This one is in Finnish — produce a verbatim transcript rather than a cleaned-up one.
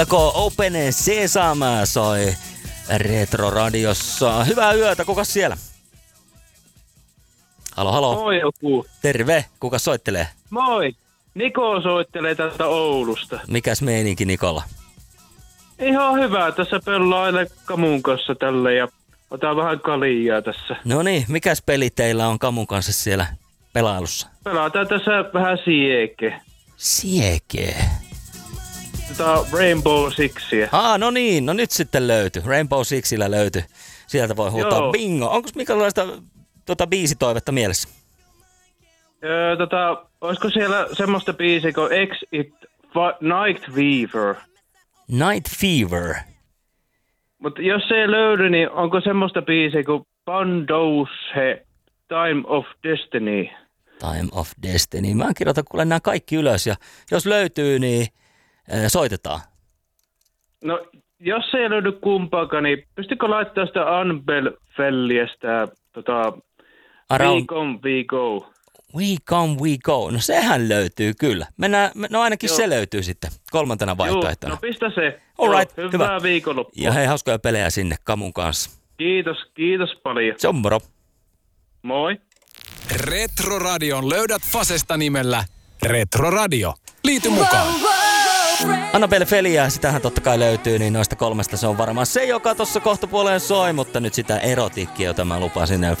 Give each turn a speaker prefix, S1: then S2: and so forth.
S1: Open Sesame soi Retro-radiossa. Hyvää yötä, kukas siellä? Halo, halo.
S2: Moi joku.
S1: Terve, kukas soittelee?
S2: Moi. Niko soittelee täältä Oulusta.
S1: Mikäs meininki Nikolla?
S2: Ihan hyvä. Tässä pelailee Kamun kanssa tälle ja otan vähän kaljaa tässä.
S1: No niin, mikäs peli teillä on Kamun kanssa siellä pelailussa?
S2: Pelataan tässä vähän sieke.
S1: Sieke?
S2: Tätä Rainbow Sixiä.
S1: Aa, no niin, no nyt sitten löytyi. Rainbow Sixillä löytyi. Sieltä voi huutaa
S2: Joo.
S1: bingo. Onko minkälaista tota, biisitoivetta mielessä?
S2: Öö, tota, olisiko siellä semmoista biisiä kuin Exit Fa- Night Fever?
S1: Night Fever.
S2: Mutta jos se ei löydy, niin onko semmoista biisiä kuin Bandose Time of Destiny?
S1: Time of Destiny. Mä kirjoitan kuule nämä kaikki ylös ja jos löytyy, niin äh, soitetaan.
S2: No, jos se ei löydy kumpaakaan, niin pystykö laittaa sitä Unbel Felliestä tota,
S1: Around...
S2: We Come We Go?
S1: We Come We Go. No sehän löytyy kyllä. Mennään, no ainakin Joo. se löytyy sitten kolmantena vaihtoehtona.
S2: Joo, no pistä se.
S1: Alright,
S2: Joo,
S1: hyvä.
S2: Hyvää viikonloppua.
S1: Ja hei, hauskoja pelejä sinne Kamun kanssa.
S2: Kiitos, kiitos paljon.
S1: Se on moro.
S2: Moi.
S3: Retro-radion löydät Fasesta nimellä Retro-radio. Liity mukaan.
S1: Annabelle Felia, sitähän totta kai löytyy, niin noista kolmesta se on varmaan se, joka tuossa kohtapuoleen soi, mutta nyt sitä erotiikkia, jota mä lupasin